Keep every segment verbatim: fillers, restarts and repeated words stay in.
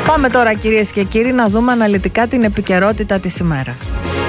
Πάμε τώρα, κυρίες και κύριοι, να δούμε αναλυτικά την επικαιρότητα της ημέρας.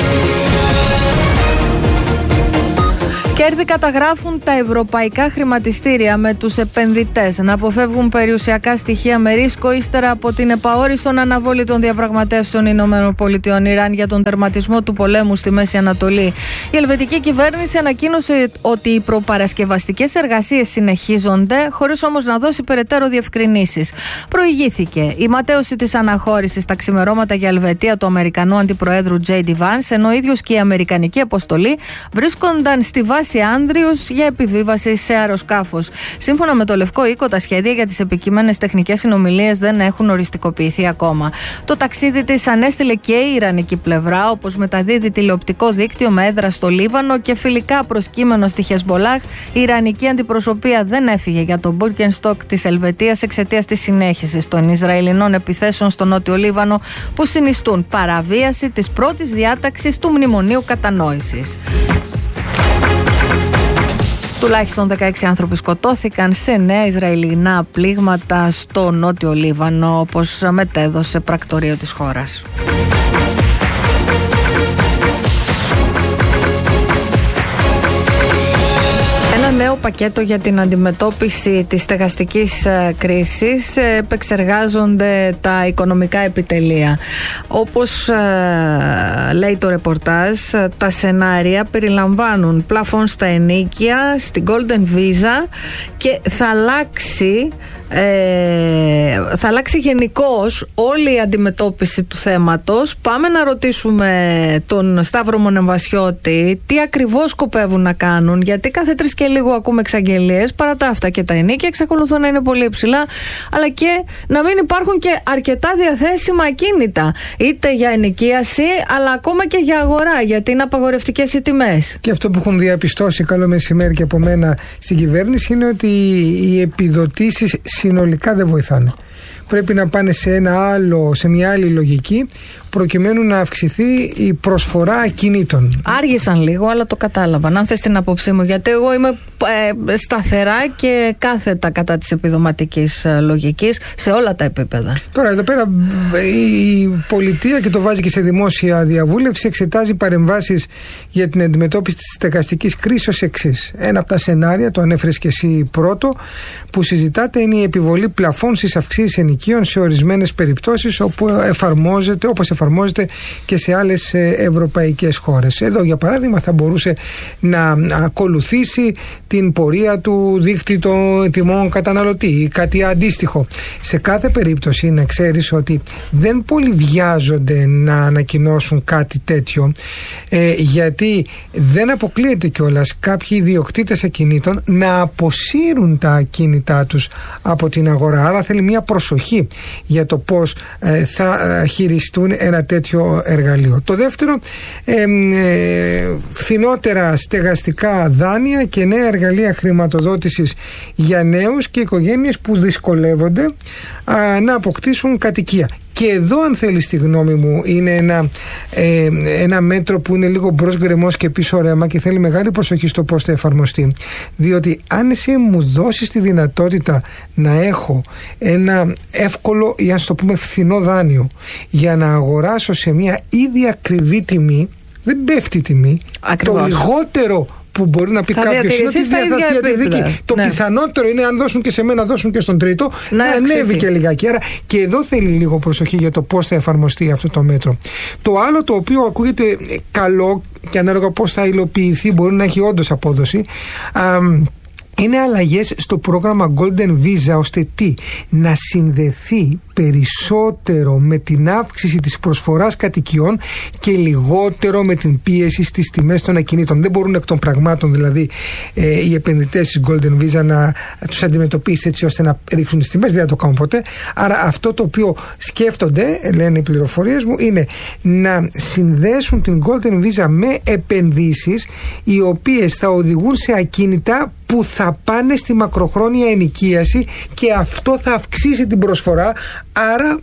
Κέρδη καταγράφουν τα ευρωπαϊκά χρηματιστήρια, με τους επενδυτές να αποφεύγουν περιουσιακά στοιχεία με ρίσκο ύστερα από την επαόριστον αναβολή των διαπραγματεύσεων ΗΠΑ Ιράν για τον τερματισμό του πολέμου στη Μέση Ανατολή. Η ελβετική κυβέρνηση ανακοίνωσε ότι οι προπαρασκευαστικές εργασίες συνεχίζονται, χωρίς όμως να δώσει περαιτέρω διευκρινήσεις. Προηγήθηκε η ματαίωση της αναχώρησης στα ξημερώματα για Ελβετία του Αμερικανού Αντιπροέδρου Τζέι Ντι Βάνς, ενώ ο ίδιος και η Αμερικανική αποστολή βρίσκονταν στη βάση Άνδριος για επιβίβαση σε αεροσκάφος. Σύμφωνα με το Λευκό Οίκο, τα σχέδια για τις επικείμενες τεχνικές συνομιλίες δεν έχουν οριστικοποιηθεί ακόμα. Το ταξίδι της ανέστηλε και η ιρανική πλευρά, όπως μεταδίδει τηλεοπτικό δίκτυο με έδρα στο Λίβανο και φιλικά προς κείμενο στη Χεσμπολάχ. Η ιρανική αντιπροσωπεία δεν έφυγε για τον Μπίρκενστοκ της Ελβετίας εξαιτίας της συνέχισης των Ισραηλινών επιθέσεων στο Νότιο Λίβανο, που συνιστούν παραβίαση της πρώτης διάταξης του Μνημονίου Κατανόησης. Τουλάχιστον δεκαέξι άνθρωποι σκοτώθηκαν σε νέα Ισραηλινά πλήγματα στο Νότιο Λίβανο, όπως μετέδωσε πρακτορείο της χώρας. Ένα νέο πακέτο για την αντιμετώπιση της στεγαστικής κρίσης επεξεργάζονται τα οικονομικά επιτελεία. Όπως λέει το ρεπορτάζ, τα σενάρια περιλαμβάνουν πλαφόν στα ενοίκια, στην Golden Visa, και θα αλλάξει Ε, θα αλλάξει γενικώς όλη η αντιμετώπιση του θέματος. Πάμε να ρωτήσουμε τον Σταύρο Μονεμβασιώτη τι ακριβώς σκοπεύουν να κάνουν, γιατί κάθε τρεις και λίγο ακούμε εξαγγελίες. Παρά τα αυτά και τα ενοίκια εξακολουθούν να είναι πολύ υψηλά, αλλά και να μην υπάρχουν και αρκετά διαθέσιμα ακίνητα, είτε για ενοικίαση αλλά ακόμα και για αγορά, γιατί είναι απαγορευτικές οι τιμές. Και αυτό που έχουν διαπιστώσει, καλό μεσημέρι και από μένα, στην κυβέρνηση είναι ότι οι επιδοτήσεις συνολικά δεν βοηθάνε. Πρέπει να πάνε σε, ένα άλλο, σε μια άλλη λογική, προκειμένου να αυξηθεί η προσφορά ακινήτων. Άργησαν λίγο, αλλά το κατάλαβαν. Αν θες την απόψη μου, γιατί εγώ είμαι ε, σταθερά και κάθετα κατά της επιδοματικής ε, λογικής σε όλα τα επίπεδα. Τώρα, εδώ πέρα η πολιτεία, και το βάζει και σε δημόσια διαβούλευση, εξετάζει παρεμβάσεις για την αντιμετώπιση της στεγαστικής κρίσης ως εξής. Ένα από τα σενάρια, το ανέφερες και εσύ πρώτο, που συζητάτε, είναι η επιβολή πλαφών στις αυξήσεις ενοικίων σε ορισμένες περιπτώσεις, όπου εφαρμόζεται, όπως εφαρμόζεται και σε άλλες ευρωπαϊκές χώρες. Εδώ, για παράδειγμα, θα μπορούσε να ακολουθήσει την πορεία του δείκτη των τιμών καταναλωτή ή κάτι αντίστοιχο. Σε κάθε περίπτωση, να ξέρεις ότι δεν πολύ βιάζονται να ανακοινώσουν κάτι τέτοιο, ε, γιατί δεν αποκλείεται κιόλας κάποιοι ιδιοκτήτες ακινήτων να αποσύρουν τα ακίνητά τους από την αγορά. Άρα θέλει μια προσοχή για το πώς ε, θα χειριστούν ένα τέτοιο εργαλείο. Το δεύτερο, ε, ε, φθηνότερα στεγαστικά δάνεια και νέα εργαλεία χρηματοδότησης για νέους και οικογένειες που δυσκολεύονται α, να αποκτήσουν κατοικία. Και εδώ, αν θέλεις τη γνώμη μου, είναι ένα, ε, ένα μέτρο που είναι λίγο μπρος γκρεμός και πίσω ρέμα και θέλει μεγάλη προσοχή στο πώς θα εφαρμοστεί. Διότι αν εσύ μου δώσεις τη δυνατότητα να έχω ένα εύκολο ή, ας το πούμε, φθηνό δάνειο για να αγοράσω σε μια ήδη ακριβή τιμή, δεν πέφτει η τιμή. Ακριβώς. Το λιγότερο που μπορεί να πει κάποιος είναι ότι θα διατηρηθεί. Το ναι. πιθανότερο είναι, αν δώσουν και σε μένα, δώσουν και στον τρίτο, να, να ανέβει και λιγάκι. Άρα και εδώ θέλει λίγο προσοχή για το πώς θα εφαρμοστεί αυτό το μέτρο. Το άλλο, το οποίο ακούγεται καλό και ανάλογα πώς θα υλοποιηθεί, μπορεί να έχει όντως απόδοση, α, είναι αλλαγές στο πρόγραμμα Golden Visa, ώστε τι, να συνδεθεί περισσότερο με την αύξηση της προσφοράς κατοικιών και λιγότερο με την πίεση στις τιμές των ακινήτων. Δεν μπορούν εκ των πραγμάτων δηλαδή ε, οι επενδυτές της Golden Visa να τους αντιμετωπίσει έτσι ώστε να ρίξουν τις τιμές, δεν θα το κάνουν ποτέ. Άρα αυτό το οποίο σκέφτονται, λένε οι πληροφορίες μου, είναι να συνδέσουν την Golden Visa με επενδύσεις οι οποίες θα οδηγούν σε ακίνητα που θα πάνε στη μακροχρόνια ενοικίαση, και αυτό θα αυξήσει την προσφορά, άρα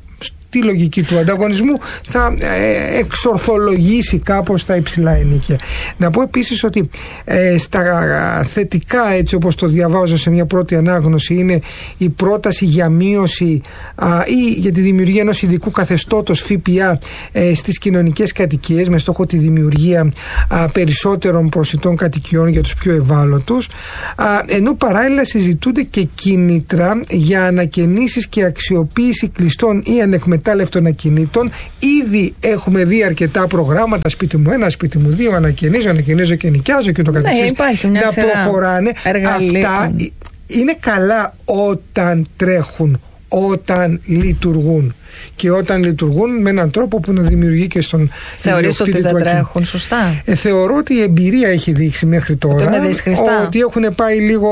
τη λογική του ανταγωνισμού θα ε, εξορθολογήσει κάπως τα υψηλά ενοίκια. Να πω επίσης ότι ε, στα θετικά, έτσι όπως το διαβάζω σε μια πρώτη ανάγνωση, είναι η πρόταση για μείωση α, ή για τη δημιουργία ενός ειδικού καθεστώτος ΦΠΑ ε, στις κοινωνικές κατοικίες, με στόχο τη δημιουργία α, περισσότερων προσιτών κατοικιών για τους πιο ευάλωτους, α, ενώ παράλληλα συζητούνται και κίνητρα για ανακαινήσεις και αξιοποίηση κλειστών ή ανεκμετάλλευτων ακινήτων. Ήδη έχουμε δει αρκετά προγράμματα, σπίτι μου ένα, σπίτι μου δύο, ανακαινίζω, ανακαινίζω και νοικιάζω και το καθεξής, ναι, να προχωράνε. Αυτά είναι καλά όταν τρέχουν, όταν λειτουργούν. Και όταν λειτουργούν με έναν τρόπο που να δημιουργεί και στον Θεωρείς ότι δεν τρέχουν σωστά? Ε, θεωρώ ότι η εμπειρία έχει δείξει μέχρι τώρα ότι, ότι έχουν πάει λίγο,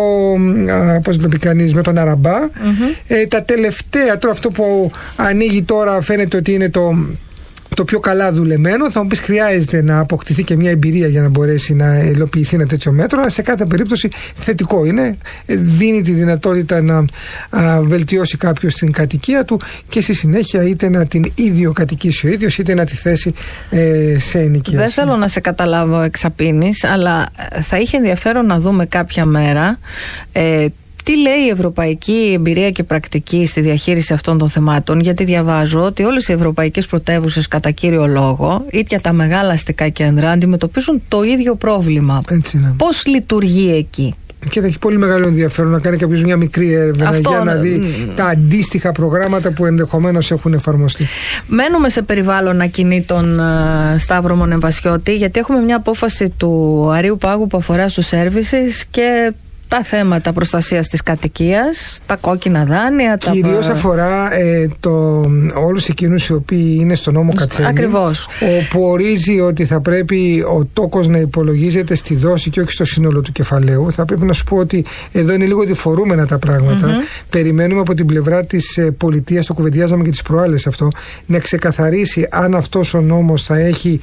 α, πώς το πει κανείς, με τον αραμπά. Mm-hmm. Ε, τα τελευταία, τώρα αυτό που ανοίγει τώρα φαίνεται ότι είναι το... το πιο καλά δουλεμένο. Θα μου πεις, χρειάζεται να αποκτηθεί και μια εμπειρία για να μπορέσει να υλοποιηθεί ένα τέτοιο μέτρο, αλλά σε κάθε περίπτωση θετικό είναι. Δίνει τη δυνατότητα να α, βελτιώσει κάποιος την κατοικία του και στη συνέχεια είτε να την ίδιο κατοικήσει ο ίδιος είτε να τη θέσει ε, σε ενοικίαση. Δεν θέλω να σε καταλάβω εξαπίνης, αλλά θα είχε ενδιαφέρον να δούμε κάποια μέρα ε, τι λέει η ευρωπαϊκή εμπειρία και πρακτική στη διαχείριση αυτών των θεμάτων, γιατί διαβάζω ότι όλες οι ευρωπαϊκές πρωτεύουσες κατά κύριο λόγο, είτε τα μεγάλα αστικά κέντρα, αντιμετωπίζουν το ίδιο πρόβλημα. Έτσι είναι. Πώς λειτουργεί εκεί? Και θα έχει πολύ μεγάλο ενδιαφέρον να κάνει κάποιος μια μικρή έρευνα Αυτό, για να δει mm. τα αντίστοιχα προγράμματα που ενδεχομένως έχουν εφαρμοστεί. Μένουμε σε περιβάλλον ακινήτων, uh, Σταύρο Μονεμβασιώτη, γιατί έχουμε μια απόφαση του Αρείου Πάγου που αφορά στους services και τα θέματα προστασίας της κατοικίας, τα κόκκινα δάνεια. Κυρίως τα... αφορά ε, το, όλους εκείνους οι οποίοι είναι στο νόμο Κατσέλη. Ακριβώς. Όπου ορίζει ότι θα πρέπει ο τόκος να υπολογίζεται στη δόση και όχι στο σύνολο του κεφαλαίου. Θα πρέπει να σου πω ότι εδώ είναι λίγο διφορούμενα τα πράγματα. Mm-hmm. Περιμένουμε από την πλευρά της ε, πολιτείας, το κουβεντιάζαμε και τις προάλλες αυτό, να ξεκαθαρίσει αν αυτός ο νόμος θα έχει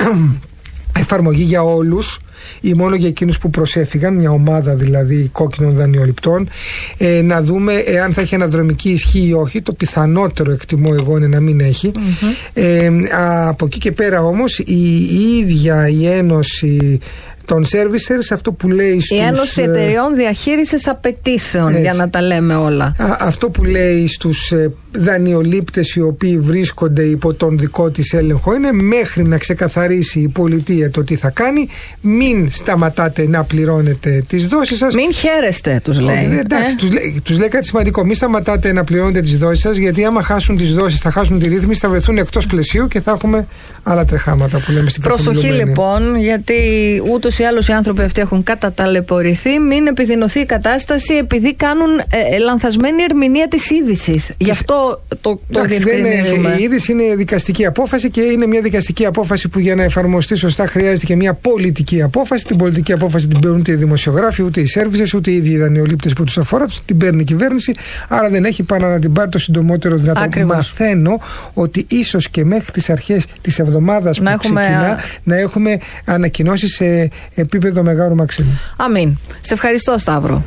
εφαρμογή για όλους ή μόνο για εκείνους που προσέφυγαν, μια ομάδα δηλαδή κόκκινων δανειοληπτών, ε, να δούμε εάν θα έχει αναδρομική ισχύ ή όχι. Το πιθανότερο, εκτιμώ εγώ, είναι να μην έχει. Mm-hmm. ε, από εκεί και πέρα όμως η, η ίδια η Ένωση των servicers, αυτό που λέει στους... Η Ένωση Εταιριών Διαχείρισης Απαιτήσεων, έτσι, για να τα λέμε όλα. Α, αυτό που λέει στους ε, δανειολήπτες οι οποίοι βρίσκονται υπό τον δικό της έλεγχο είναι, μέχρι να ξεκαθαρίσει η πολιτεία το τι θα κάνει, μην σταματάτε να πληρώνετε τις δόσεις σας. Μην χαίρεστε, τους λέει. Ε, εντάξει, ε? τους, λέει, τους λέει κάτι σημαντικό. Μην σταματάτε να πληρώνετε τις δόσεις σας, γιατί άμα χάσουν τις δόσεις, θα χάσουν τη ρύθμιση, θα βρεθούν εκτός πλαισίου και θα έχουμε άλλα τρεχάματα που λέμε στην Προσοχή λοιπόν, γιατί ούτως ή άλλως οι άνθρωποι αυτοί έχουν καταταλαιπωρηθεί. Μην επιδεινωθεί η κατάσταση επειδή κάνουν ε, λανθασμένη ερμηνεία της είδησης. Γι' αυτό το, το διευκρινίζουμε. Η είδηση είναι δικαστική απόφαση και είναι μια δικαστική απόφαση που για να εφαρμοστεί σωστά χρειάζεται και μια πολιτική απόφαση. Την πολιτική απόφαση την παίρνουν ούτε οι δημοσιογράφοι, ούτε οι services, ούτε οι ίδιοι οι δανειολήπτες που τους αφορά, την παίρνει η κυβέρνηση. Άρα δεν έχει πάνω να την πάρει το συντομότερο δυνατό. Ακριβώς. Μαθαίνω ότι ίσως και μέχρι τις αρχές της εβδομάδας που έχουμε... ξεκινά να έχουμε ανακοινώσει σε επίπεδο Μεγάρου Μαξίμου. Αμήν. Σε ευχαριστώ, Σταύρο.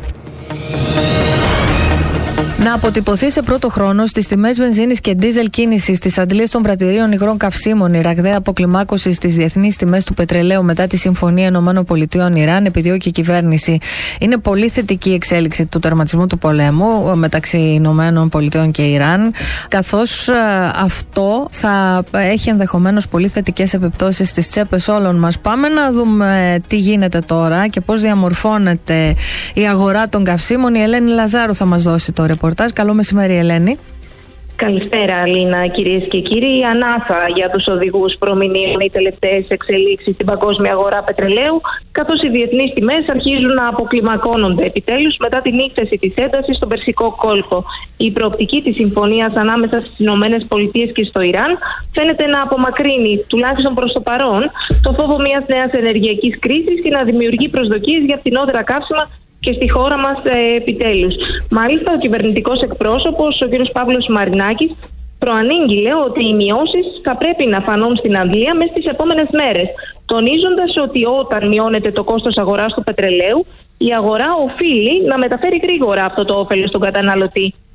Να αποτυπωθεί σε πρώτο χρόνο στις τιμές βενζίνης και ντίζελ κίνησης στις αντλίες των πρατηρίων υγρών καυσίμων η ραγδαία αποκλιμάκωση στις διεθνείς τιμές του πετρελαίου μετά τη Συμφωνία ΗΠΑ-Ιράν, επιδιώκει η κυβέρνηση. Είναι πολύ θετική η εξέλιξη του τερματισμού του πολέμου μεταξύ ΗΠΑ και Ιράν, καθώς αυτό θα έχει ενδεχομένως πολύ θετικές επιπτώσεις στις τσέπες όλων μας. Πάμε να δούμε τι γίνεται τώρα και πώς διαμορφώνεται η αγορά των καυσίμων. Η Ελένη Λαζάρου θα μας δώσει το ρεπορτάζ. Καλό μεσημέρι, Ελένη. Καλησπέρα, Αλίνα, κυρίες και κύριοι. Ανάσα για τους οδηγούς προμηνύων οι τελευταίες εξελίξεις στην παγκόσμια αγορά πετρελαίου, καθώς οι διεθνείς τιμές αρχίζουν να αποκλιμακώνονται επιτέλους μετά την ύφεση της έντασης στον Περσικό κόλπο. Η προοπτική της συμφωνίας ανάμεσα στις ΗΠΑ και στο Ιράν φαίνεται να απομακρύνει, τουλάχιστον προς το παρόν, το φόβο μιας νέας ενεργειακής κρίσης και να δημιουργεί προσδοκίες για φθηνότερα καύσιμα και στη χώρα μας ε, επιτέλους. Μάλιστα, ο κυβερνητικός εκπρόσωπος, ο κ. Παύλος Μαρινάκης, προανήγγειλε ότι οι μειώσεις θα πρέπει να φανούν στην αντλία μέσα στις επόμενες μέρες, τονίζοντας ότι όταν μειώνεται το κόστος αγοράς του πετρελαίου, η αγορά οφείλει να μεταφέρει γρήγορα αυτό το όφελος στον καταναλωτή.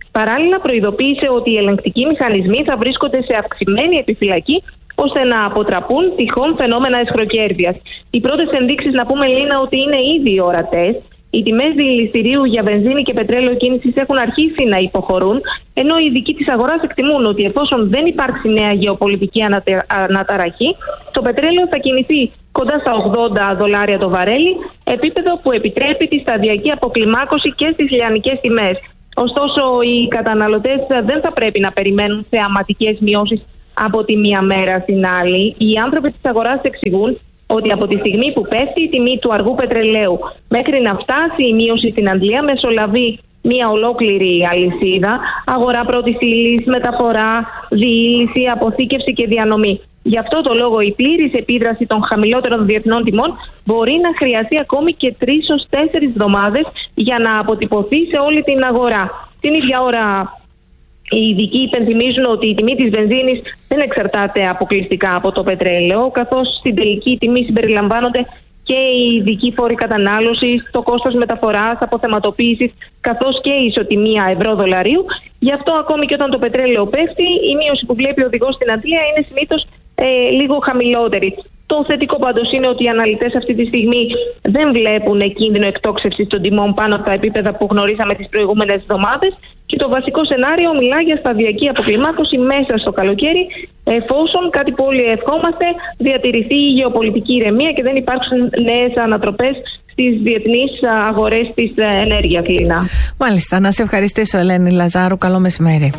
Παράλληλα, προειδοποίησε ότι οι ελεγκτικοί μηχανισμοί θα βρίσκονται σε αυξημένη επιφυλακή ώστε να αποτραπούν τυχόν φαινόμενα αισχροκέρδειας. Οι πρώτες ενδείξεις, να πούμε, Λίνα, ότι είναι ήδη ορατές. Οι τιμές δηληστηρίου για βενζίνη και πετρέλαιο κίνησης έχουν αρχίσει να υποχωρούν, ενώ οι ειδικοί της αγοράς εκτιμούν ότι εφόσον δεν υπάρξει νέα γεωπολιτική αναταραχή, το πετρέλαιο θα κινηθεί κοντά στα ογδόντα δολάρια το βαρέλι, επίπεδο που επιτρέπει τη σταδιακή αποκλιμάκωση και στις λιανικές τιμές. Ωστόσο, οι καταναλωτές δεν θα πρέπει να περιμένουν θεαματικές μειώσεις από τη μία μέρα στην άλλη. Οι άνθρωποι της αγοράς εξηγούν ότι από τη στιγμή που πέφτει η τιμή του αργού πετρελαίου μέχρι να φτάσει η μείωση στην Αγγλία, μεσολαβεί μια ολόκληρη αλυσίδα, αγορά πρώτης ύλης, μεταφορά, διήλυση, αποθήκευση και διανομή. Γι' αυτό το λόγο η πλήρης επίδραση των χαμηλότερων διεθνών τιμών μπορεί να χρειαστεί ακόμη και τρεις ως τέσσερις εβδομάδες για να αποτυπωθεί σε όλη την αγορά. Την ίδια ώρα, οι ειδικοί υπενθυμίζουν ότι η τιμή της βενζίνης δεν εξαρτάται αποκλειστικά από το πετρέλαιο, καθώς στην τελική τιμή συμπεριλαμβάνονται και οι ειδικοί φόροι κατανάλωσης, το κόστος μεταφοράς, αποθεματοποίησης, καθώς και η ισοτιμία ευρώ-δολαρίου. Γι' αυτό, ακόμη και όταν το πετρέλαιο πέφτει, η μείωση που βλέπει ο οδηγός στην Αντλία είναι συνήθως ε, λίγο χαμηλότερη. Το θετικό πάντως είναι ότι οι αναλυτές αυτή τη στιγμή δεν βλέπουν κίνδυνο εκτόξευσης των τιμών πάνω από τα επίπεδα που γνωρίζαμε τις προηγούμενες εβδομάδες και το βασικό σενάριο μιλά για σταδιακή αποκλιμάκωση μέσα στο καλοκαίρι, εφόσον, κάτι που όλοι ευχόμαστε, διατηρηθεί η γεωπολιτική ηρεμία και δεν υπάρξουν νέες ανατροπές στις διεθνείς αγορές της ενέργειας, Λίνα. Μάλιστα, να σε ευχαριστήσω, Ελένη Λαζάρου. Καλό μεσημέρι.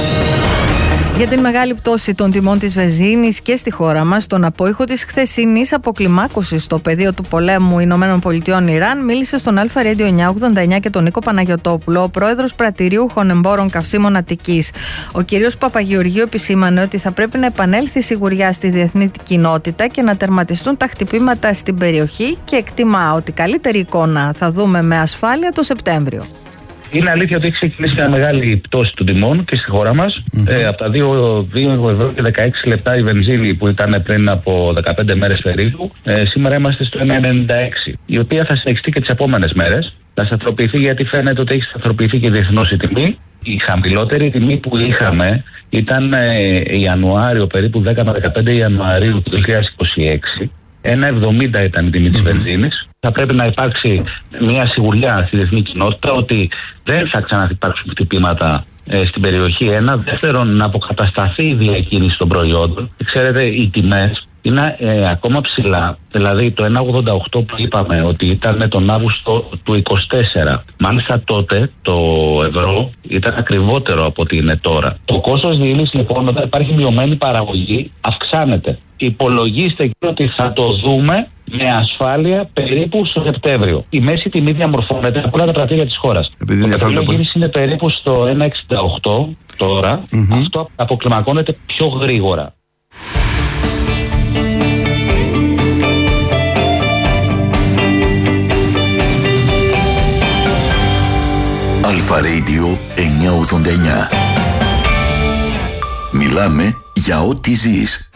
Για την μεγάλη πτώση των τιμών της βενζίνης και στη χώρα μας, στον απόϊχο της χθεσινής αποκλιμάκωσης στο πεδίο του πολέμου Ηνωμένων Πολιτειών Ιράν, μίλησε στον Αλφα Radio εννιακόσια ογδόντα εννιά και τον Νίκο Παναγιωτόπουλο, ο πρόεδρος Πρατηρίου Χωνεμπόρων Καυσίμων Αττικής. Ο κ. Παπαγεωργίου επισήμανε ότι θα πρέπει να επανέλθει σιγουριά στη διεθνή κοινότητα και να τερματιστούν τα χτυπήματα στην περιοχή και εκτιμά ότι καλύτερη εικόνα θα δούμε με ασφάλεια το Σεπτέμβριο. Είναι αλήθεια ότι έχει ξεκινήσει μια μεγάλη πτώση των τιμών και στη χώρα μας. Mm-hmm. Ε, από τα δύο ευρώ και δεκαέξι λεπτά η βενζίνη που ήταν πριν από δεκαπέντε μέρες περίπου, ε, σήμερα είμαστε στο ένα ενενήντα έξι, η οποία θα συνεχιστεί και τις επόμενες μέρες. Θα σταθεροποιηθεί, γιατί φαίνεται ότι έχει σταθεροποιηθεί και διεθνώς η τιμή. Η χαμηλότερη τιμή που είχαμε ήταν ε, Ιανουάριο, περίπου δέκα με δεκαπέντε Ιανουαρίου του δύο χιλιάδες είκοσι έξι. ένα εβδομήντα ήταν η τιμή της mm-hmm. βενζίνης. Θα πρέπει να υπάρξει μια σιγουριά στη διεθνή κοινότητα ότι δεν θα ξαναυπάρξουν χτυπήματα ε, στην περιοχή. Ένα. Δεύτερον, να αποκατασταθεί η διακίνηση των προϊόντων. Ξέρετε, οι τιμές είναι ε, ακόμα ψηλά. Δηλαδή το ένα ογδόντα οκτώ που είπαμε ότι ήταν τον Αύγουστο του είκοσι τέσσερα. Μάλιστα τότε το ευρώ ήταν ακριβότερο από ό,τι είναι τώρα. Το κόστος διήλυσης, λοιπόν, όταν υπάρχει μειωμένη παραγωγή, αυξάνεται. Υπολογίστε ότι θα το δούμε με ασφάλεια περίπου στο Σεπτέμβριο. Η μέση τιμή διαμορφώνεται από όλα τα πρατήρια της χώρας. Επειδή το πετρέλαιο γύριση είναι περίπου στο ένα εξήντα οκτώ τώρα. Mm-hmm. Αυτό αποκλιμακώνεται πιο γρήγορα. Αλφα Radio εννιακόσια ογδόντα εννιά. Μιλάμε για ό,τι ζεις.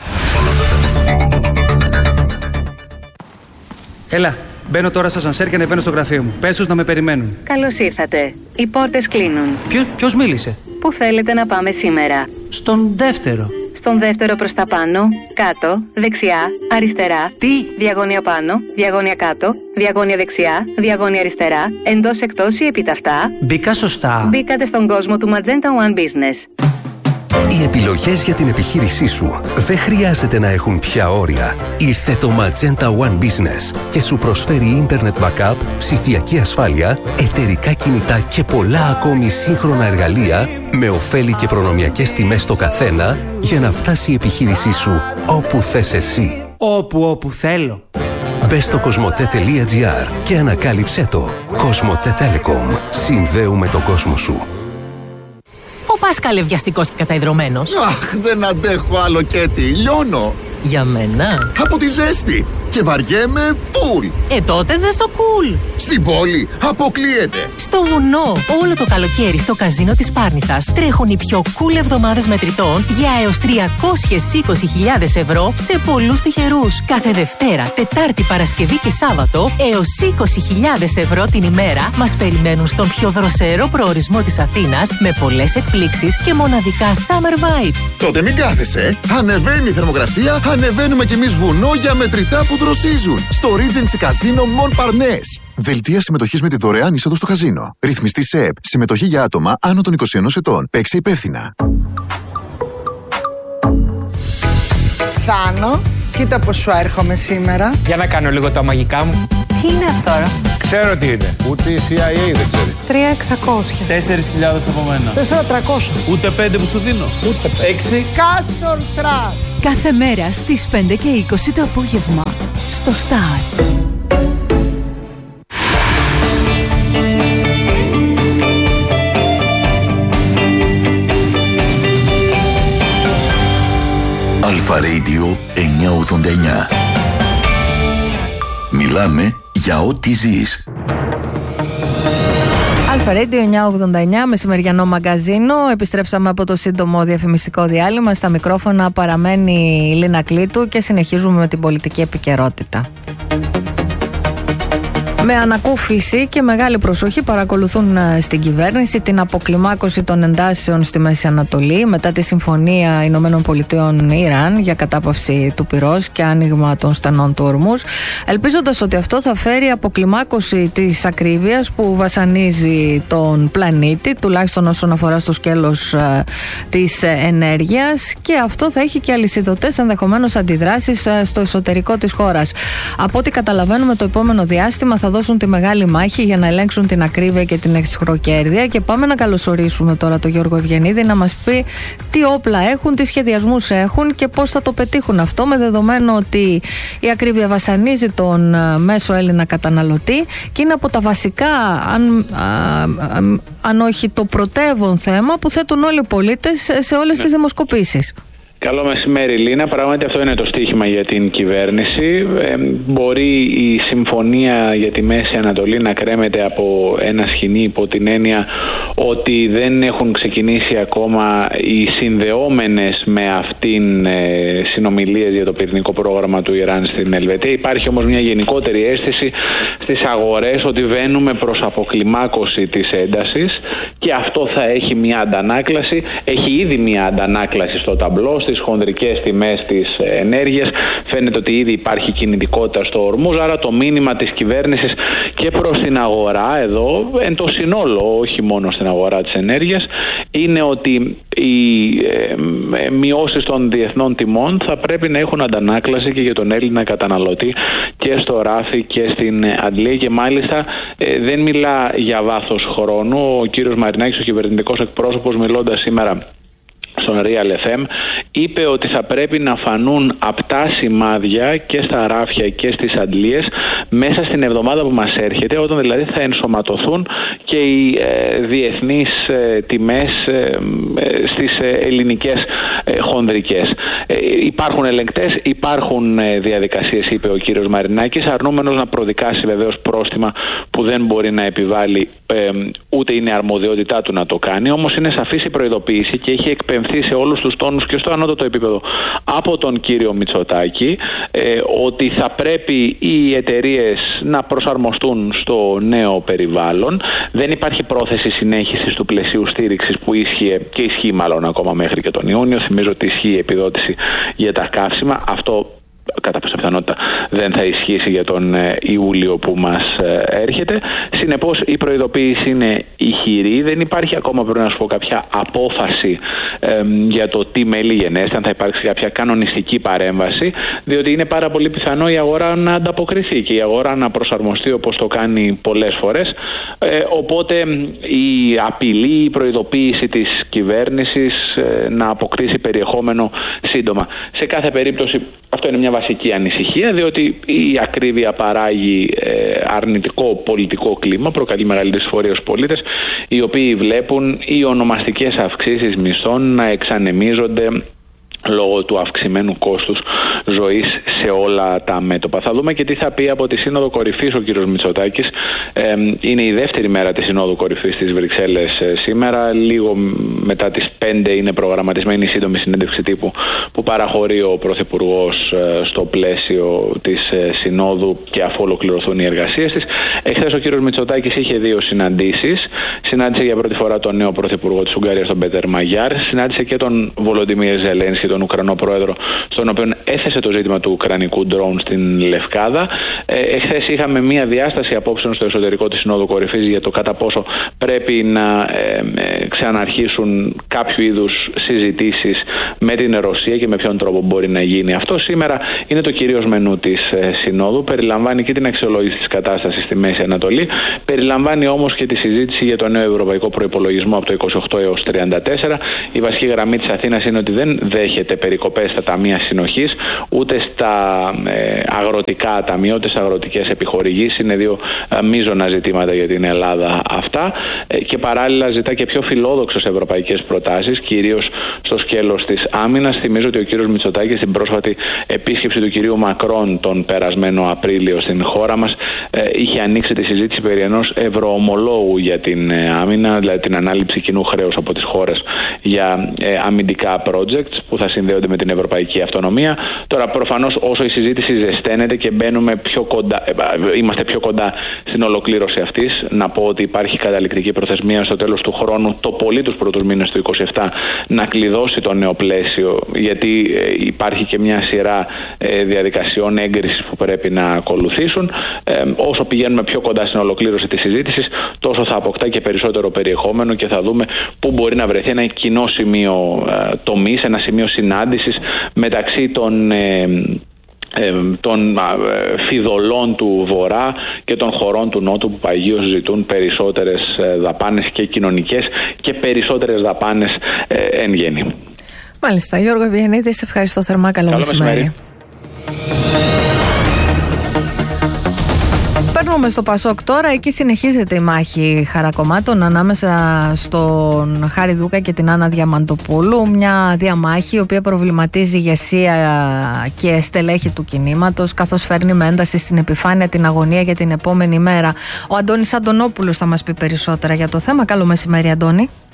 Έλα, μπαίνω τώρα στο σανσέρ και ανεβαίνω στο γραφείο μου. Πες τους να με περιμένουν. Καλώς ήρθατε. Οι πόρτες κλείνουν. Ποιο, ποιος μίλησε? Πού θέλετε να πάμε σήμερα? Στον δεύτερο. Στον δεύτερο προς τα πάνω, κάτω, δεξιά, αριστερά. Τι? Διαγώνια πάνω, διαγώνια κάτω, διαγώνια δεξιά, διαγώνια αριστερά, εντός εκτός ή επιταυτά. Μπήκα σωστά. Μπήκατε στον κόσμο του Magenta One Business. Οι επιλογές για την επιχείρησή σου δεν χρειάζεται να έχουν πια όρια. Ήρθε το Magenta One Business και σου προσφέρει Internet Backup, ψηφιακή ασφάλεια, εταιρικά κινητά και πολλά ακόμη σύγχρονα εργαλεία με ωφέλη και προνομιακές τιμές στο καθένα για να φτάσει η επιχείρησή σου όπου θες εσύ. Όπου όπου θέλω. Μπες στο κοσμοτέ τελεία τζι άρ και ανακάλυψέ το. Κοσμοτέ Telecom. Συνδέουμε τον κόσμο σου. Ο πας καλευδιαστικός και καταϊδρωμένος? Αχ, δεν αντέχω άλλο, Κέτι. Λιώνω. Για μένα? Από τη ζέστη. Και βαριέμαι φουλ. Ε, τότε δες το κουλ. Στην πόλη αποκλείεται. Στο βουνό, όλο το καλοκαίρι στο καζίνο της Πάρνηθας τρέχουν οι πιο cool εβδομάδες μετρητών για έως τριακόσιες είκοσι χιλιάδες ευρώ σε πολλούς τυχερούς. Κάθε Δευτέρα, Τετάρτη, Παρασκευή και Σάββατο έως είκοσι χιλιάδες ευρώ την ημέρα μας περιμένουν στον πιο δροσερό προορισμό της Αθήνας με πολλές εκπλήξεις και μοναδικά summer vibes. Τότε μην κάθεσαι. Ανεβαίνει η θερμοκρασία, ανεβαίνουμε κι εμείς βουνό για μετρητά που δροσίζουν. Στο Regency Casino Montparnasse. Δελτία συμμετοχής με τη δωρεάν είσοδο στο καζίνο. Ρυθμιστή ΣΕΕΠ. Συμμετοχή για άτομα άνω των είκοσι ενός ετών. Παίξε υπεύθυνα. Θάνο, κοίτα πως σου έρχομαι σήμερα. Για να κάνω λίγο τα μαγικά μου. Τι είναι αυτό τώρα? Ξέρω τι είναι. Ούτε η σι άι έι δεν ξέρει. τρία εξακόσια. Τέσσερις χιλιάδες από μένα. τέσσερα τριακόσια. Ούτε πέντε που σου δίνω. Ούτε έξι. Κάσον τρας. Κάθε μέρα στις πέντε και είκοσι το απόγευμα. Στο Star. Αλφα Radio εννιακόσια ογδόντα εννιά. Μιλάμε για ό,τι ζεις. Αλφα Radio εννιακόσια ογδόντα εννιά, μεσημεριανό μαγκαζίνο. Επιστρέψαμε από το σύντομο διαφημιστικό διάλειμμα. Στα μικρόφωνα παραμένει η Λίνα Κλήτου και συνεχίζουμε με την πολιτική επικαιρότητα. Με ανακούφιση και μεγάλη προσοχή παρακολουθούν στην κυβέρνηση την αποκλιμάκωση των εντάσεων στη Μέση Ανατολή μετά τη Συμφωνία Ηνωμένων Πολιτειών Ιράν για κατάπαυση του πυρός και άνοιγμα των στενών του Ορμούζ, ελπίζοντας ότι αυτό θα φέρει αποκλιμάκωση της ακρίβειας που βασανίζει τον πλανήτη, τουλάχιστον όσον αφορά στο σκέλος ε, της ενέργειας, και αυτό θα έχει και αλυσιδωτές ενδεχομένως αντιδράσεις ε, στο εσωτερικό της χώρας. Από ό,τι καταλαβαίνουμε, το επόμενο διάστημα θα δώσουν τη μεγάλη μάχη για να ελέγξουν την ακρίβεια και την εξχροκέρδεια. Και πάμε να καλωσορίσουμε τώρα τον Γιώργο Ευγενίδη να μας πει τι όπλα έχουν, τι σχεδιασμούς έχουν και πώς θα το πετύχουν αυτό, με δεδομένο ότι η ακρίβεια βασανίζει τον μέσο Έλληνα καταναλωτή και είναι από τα βασικά, αν, α, α, αν όχι το πρωτεύον θέμα που θέτουν όλοι οι πολίτες σε όλες ναι. τις δημοσκοπήσεις. Καλό μεσημέρι, Λίνα. Πράγματι αυτό είναι το στίχημα για την κυβέρνηση. Ε, μπορεί η συμφωνία για τη Μέση Ανατολή να κρέμεται από ένα σκηνή υπό την έννοια ότι δεν έχουν ξεκινήσει ακόμα οι συνδεόμενες με αυτήν ε, συνομιλίες για το πυρηνικό πρόγραμμα του Ιράν στην Ελβετία. Υπάρχει όμως μια γενικότερη αίσθηση στις αγορές ότι βαίνουμε προς αποκλιμάκωση της έντασης και αυτό θα έχει μια αντανάκλαση. Έχει ήδη μια αντανάκλαση στο ταμπλό, στις χονδρικές τιμές της ενέργειας. Φαίνεται ότι ήδη υπάρχει κινητικότητα στο Ορμούζ, άρα το μήνυμα της κυβέρνησης και προς την αγορά εδώ, εν το συνόλο, όχι μόνο στην αγορά της ενέργειας, είναι ότι οι ε, μειώσεις των διεθνών τιμών θα πρέπει να έχουν αντανάκλαση και για τον Έλληνα καταναλωτή και στο ράφι και στην αντλία, και μάλιστα ε, δεν μιλά για βάθος χρόνου. Ο κύριος Μαρινάκης, ο κυβερνητικός εκπρόσωπος, μιλώντας σήμερα στον Real εφ εμ, είπε ότι θα πρέπει να φανούν απτά σημάδια και στα ράφια και στις αντλίες μέσα στην εβδομάδα που μας έρχεται, όταν δηλαδή θα ενσωματωθούν και οι ε, διεθνείς ε, τιμές ε, ε, στις ε, ελληνικές ε, χονδρικές. Ε, υπάρχουν ελεγκτές, υπάρχουν ε, διαδικασίες, είπε ο κύριος Μαρινάκης, αρνούμενος να προδικάσει βεβαίως πρόστιμα που δεν μπορεί να επιβάλλει, ε, ούτε είναι αρμοδιότητά του να το κάνει. Όμως είναι σαφής η προειδοποίηση και έχει εκπαιμφθεί σε όλους τους τόνους και στο ανώτατο επίπεδο από τον κύριο Μητσοτάκη, ε, ότι θα πρέπει οι εταιρείες να προσαρμοστούν στο νέο περιβάλλον. Δεν υπάρχει πρόθεση συνέχισης του πλαισίου στήριξης που ίσχυε και ισχύει μάλλον ακόμα μέχρι και τον Ιούνιο. Θυμίζω ότι ισχύει η επιδότηση για τα καύσιμα. Αυτό κατά πάσα πιθανότητα δεν θα ισχύσει για τον Ιούλιο που μας έρχεται. Συνεπώς η προειδοποίηση είναι ηχηρή. Δεν υπάρχει ακόμα, πρέπει να σου πω, κάποια απόφαση ε, για το τι μέλη γενέστε, αν θα υπάρξει κάποια κανονιστική παρέμβαση, διότι είναι πάρα πολύ πιθανό η αγορά να ανταποκριθεί και η αγορά να προσαρμοστεί όπως το κάνει πολλές φορές Ε, οπότε η απειλή, η προειδοποίηση της κυβέρνησης ε, να αποκτήσει περιεχόμενο σύντομα. Σε κάθε περίπτωση αυτό είναι μια βασική ανησυχία, διότι η ακρίβεια παράγει ε, αρνητικό πολιτικό κλίμα, προκαλεί μεγαλύτερη φορεία στους πολίτες, οι οποίοι βλέπουν οι ονομαστικές αυξήσεις μισθών να εξανεμίζονται λόγω του αυξημένου κόστους ζωής σε όλα τα μέτωπα. Θα δούμε και τι θα πει από τη Σύνοδο Κορυφής ο κύριος Μητσοτάκης. Ε, είναι η δεύτερη μέρα της Συνόδου Κορυφής στις Βρυξέλλες ε, σήμερα. Λίγο μετά τις πέντε είναι προγραμματισμένη η σύντομη συνέντευξη τύπου που παραχωρεί ο Πρωθυπουργός ε, στο πλαίσιο της ε, Συνόδου και αφού ολοκληρωθούν οι εργασίες της. Εχθές ο κύριος Μητσοτάκης είχε δύο συναντήσεις. Συνάντησε για πρώτη φορά τον νέο Πρωθυπουργό της Ουγγαρίας, τον Πέτερ Μαγιάρ. Συνάντησε και τον Βολοντιμίρ Ζελένσκι, τον Ουκρανό πρόεδρο, στον οποίο έθεσε το ζήτημα του ουκρανικού ντρόουν στην Λευκάδα. Ε, εχθές είχαμε μία διάσταση απόψεων στο εσωτερικό της Συνόδου Κορυφής για το κατά πόσο πρέπει να ε, ε, ξαναρχίσουν κάποιο είδους συζητήσεις με την Ρωσία και με ποιον τρόπο μπορεί να γίνει αυτό. Σήμερα είναι το κυρίως μενού της ε, Συνόδου. Περιλαμβάνει και την αξιολόγηση της κατάστασης στη Μέση Ανατολή. Περιλαμβάνει όμως και τη συζήτηση για το νέο ευρωπαϊκό προϋπολογισμό από το είκοσι οκτώ έως τριάντα τέσσερα. Η βασική γραμμή της Αθήνας είναι ότι δεν δέχεται περικοπές στα ταμεία συνοχής, ούτε στα ε, αγροτικά ταμεία, ούτε στις αγροτικές επιχορηγήσεις. Είναι δύο ε, μείζωνα ζητήματα για την Ελλάδα αυτά. Ε, και παράλληλα ζητά και πιο φιλόδοξες ευρωπαϊκές προτάσεις, κυρίως στο σκέλος της άμυνας. Θυμίζω ότι ο κύριος Μητσοτάκης στην πρόσφατη επίσκεψη του κυρίου Μακρόν τον περασμένο Απρίλιο στην χώρα μας ε, είχε ανοίξει τη συζήτηση περί ενός ευρωομολόγου για την ε, άμυνα, δηλαδή την ανάληψη κοινού χρέους από τις χώρες για ε, αμυντικά projects που θα συνδέονται με την ευρωπαϊκή αυτονομία. Τώρα προφανώς όσο η συζήτηση ζεσταίνεται και μπαίνουμε πιο κοντά, είμαστε πιο κοντά στην ολοκλήρωση αυτής, να πω ότι υπάρχει καταληκτική προθεσμία στο τέλος του χρόνου, το πολύ τους πρώτους μήνες του είκοσι επτά, να κλειδώσει το νέο πλαίσιο, γιατί ε, υπάρχει και μια σειρά ε, διαδικασιών έγκρισης που πρέπει να ακολουθήσουν. Ε, όσο πηγαίνουμε πιο κοντά στην ολοκλήρωση της συζήτησης, τόσο θα αποκτά και περισσότερο περιεχόμενο και θα δούμε πού μπορεί να βρεθεί ένα κοινό σημείο ε, τομής, ένα σημείο συνάντησης μεταξύ των ε, ε, των ε, φιδωλών του Βορρά και των χωρών του Νότου που παγίως ζητούν περισσότερες ε, δαπάνες και κοινωνικές και περισσότερες δαπάνες ε, εν γέννη. Μάλιστα. Γιώργο Ευγενίδη, σε ευχαριστώ θερμά. Καλό, Καλό μεσημέρι. μεσημέρι. Παίρνουμε στο Πασόκ τώρα. Εκεί συνεχίζεται η μάχη χαρακομμάτων ανάμεσα στον Χάρη Δούκα και την Άννα Διαμαντοπούλου. Μια διαμάχη η οποία προβληματίζει ηγεσία και στελέχη του κινήματος, καθώς φέρνει με ένταση στην επιφάνεια την αγωνία για την επόμενη μέρα. Ο Αντώνης Αντωνόπουλος θα μας πει περισσότερα για το θέμα. Καλό μεσημέρι, Αντώνη.